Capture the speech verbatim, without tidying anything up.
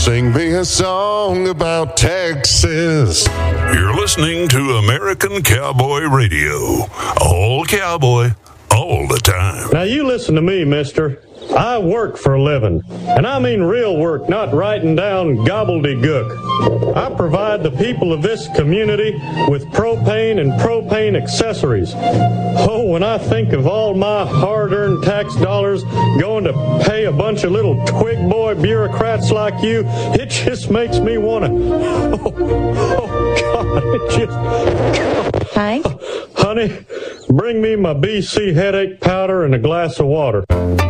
Sing me a song about Texas. You're listening to American Cowboy Radio. All cowboy, all the time. Now you listen to me, mister. I work for a living, and I mean real work, not writing down gobbledygook. I provide the people of this community with propane and propane accessories. Oh, when I think of all my hard-earned tax dollars going to pay a bunch of little twig boy bureaucrats like you, it just makes me want to... Oh, oh, God, it just... Hi. Honey, bring me my B C headache powder and a glass of water.